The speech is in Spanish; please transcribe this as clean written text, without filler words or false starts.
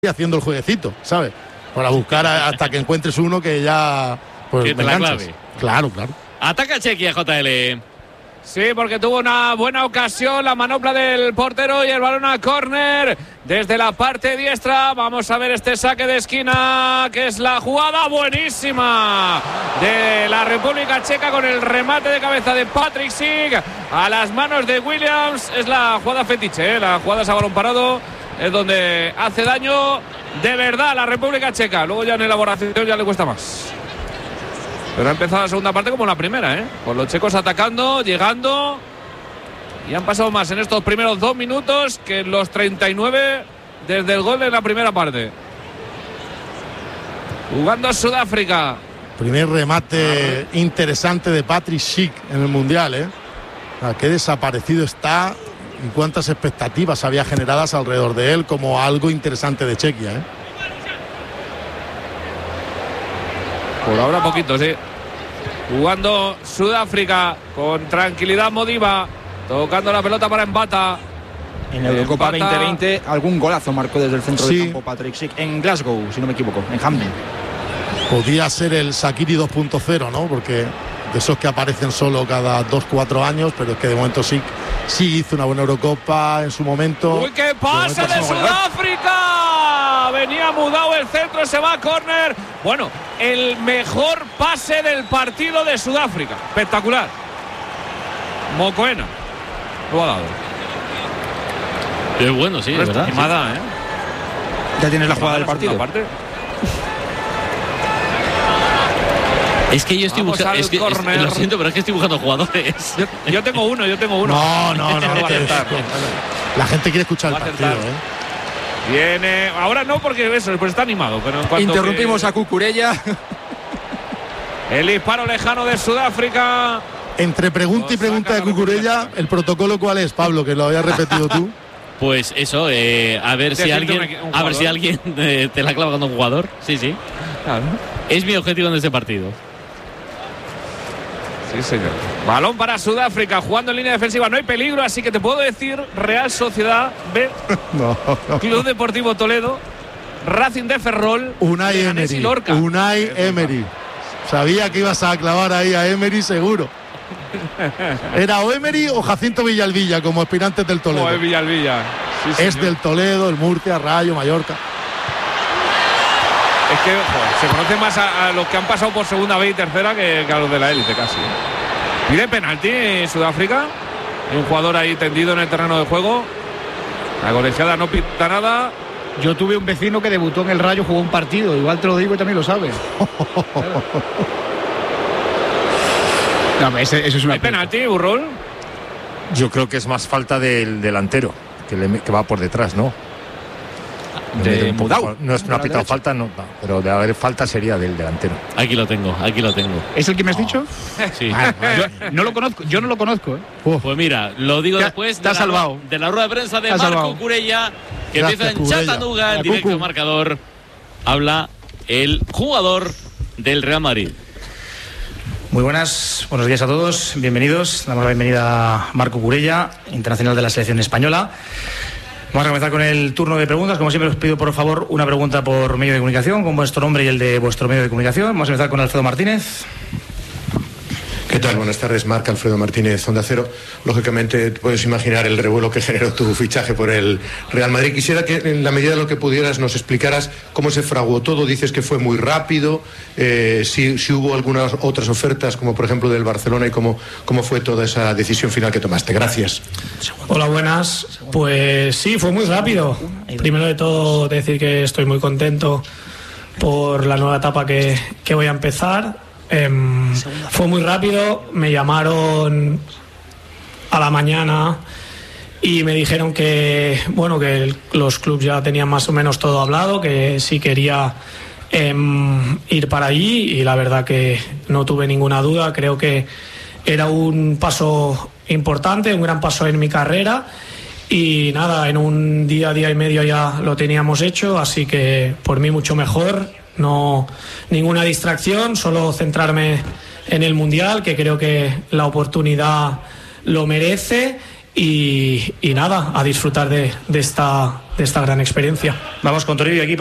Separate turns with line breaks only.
haciendo el jueguecito, ¿sabes? Para buscar hasta que encuentres uno que ya pues
que te la clave.
Claro.
Ataca Chequia, JL.
Sí, porque tuvo una buena ocasión la manopla del portero y el balón a córner desde la parte diestra. Vamos a ver este saque de esquina, que es la jugada buenísima de la República Checa con el remate de cabeza de Patrick Schick a las manos de Williams. Es la jugada fetiche, la jugada a balón parado es donde hace daño de verdad la República Checa. Luego ya en elaboración ya le cuesta más. Pero ha empezado la segunda parte como la primera, con los checos atacando, llegando. Y han pasado más en estos primeros 2 minutos que en los 39 desde el gol de la primera parte. Jugando a Sudáfrica.
Primer remate interesante de Patrick Schick en el Mundial, Qué desaparecido está y cuántas expectativas había generadas alrededor de él como algo interesante de Chequia,
Por ahora poquito, sí. Jugando Sudáfrica con tranquilidad Modiba, tocando la pelota para Mbata.
En la Eurocopa 2020 algún golazo marcó desde el centro del campo Patrick Schick en Glasgow, si no me equivoco, en Hampden.
Podía ser el Shaqiri 2.0, ¿no? Porque de esos que aparecen solo cada 2-4 años, pero es que de momento sí hizo una buena Eurocopa en su momento.
¡Uy, qué pase de Sudáfrica! Venía mudado el centro, se va a córner. Bueno, el mejor pase del partido de Sudáfrica. Espectacular. Mokoena lo ha dado.
Qué bueno, sí, es verdad.
Animada,
Ya tienes la jugada del partido.
Es que yo estoy buscando. Lo siento, pero es que estoy buscando jugadores.
Yo tengo uno.
No. La gente quiere escuchar el partido,
Viene. Ahora no, porque eso, pues está animado. Pero en cuanto
interrumpimos a Cucurella.
El disparo lejano de Sudáfrica.
Entre pregunta y pregunta de Cucurella, ¿el protocolo cuál es, Pablo? Que lo habías repetido tú.
Pues eso, a ver si alguien te la clava con un jugador. Sí.
Claro.
Es mi objetivo en este partido.
Sí, señor. Balón para Sudáfrica, jugando en línea defensiva. No hay peligro, así que te puedo decir Real Sociedad B,
no.
Club Deportivo Toledo, Racing de Ferrol,
Unai Emery. Sabía que ibas a clavar ahí a Emery, seguro. Era o Emery o Jacinto Villalvilla como aspirantes del Toledo.
O Villalvilla. Sí,
es del Toledo, el Murcia, Rayo, Mallorca.
Es que se conoce más a los que han pasado por segunda vez y tercera que a los de la élite casi. Pide penalti en Sudáfrica. Hay un jugador ahí tendido en el terreno de juego. La colegiada no pita nada.
Yo tuve un vecino que debutó en el Rayo, jugó un partido. Igual te lo digo y también lo sabes. No, eso es una.
¿Hay penalti, Burrol?
Yo creo que es más falta del delantero que va por detrás, ¿no? No es una pitado falta, no, pero de haber falta sería del delantero.
Aquí lo tengo.
¿Es el que me has dicho?
Sí.
Yo no lo conozco.
Pues mira, lo digo después de la rueda de prensa de Marco Cucurella, que empieza en Chattanooga, en directo marcador. Habla el jugador del Real Madrid.
Muy buenos días a todos, bienvenidos. Damos la bienvenida a Marco Cucurella, internacional de la selección española. Vamos a comenzar con el turno de preguntas. Como siempre os pido por favor una pregunta por medio de comunicación, con vuestro nombre y el de vuestro medio de comunicación. Vamos a empezar con Alfredo Martínez.
¿Qué tal? Buenas tardes, Marc. Alfredo Martínez, Onda Cero. Lógicamente puedes imaginar el revuelo que generó tu fichaje por el Real Madrid. Quisiera que en la medida de lo que pudieras nos explicaras cómo se fraguó todo. Dices que fue muy rápido, si hubo algunas otras ofertas, como por ejemplo del Barcelona, y cómo fue toda esa decisión final que tomaste. Gracias.
Hola, buenas. Pues sí, fue muy rápido. Primero de todo decir que estoy muy contento por la nueva etapa que voy a empezar. Fue muy rápido, me llamaron a la mañana y me dijeron que los clubes ya tenían más o menos todo hablado, que sí quería ir para allí, y la verdad que no tuve ninguna duda. Creo que era un paso importante, un gran paso en mi carrera, y nada, en un día y medio ya lo teníamos hecho, así que por mí mucho mejor. No, ninguna distracción, solo centrarme en el Mundial, que creo que la oportunidad lo merece, y nada, a disfrutar de esta esta gran experiencia.
Vamos con Toribio aquí.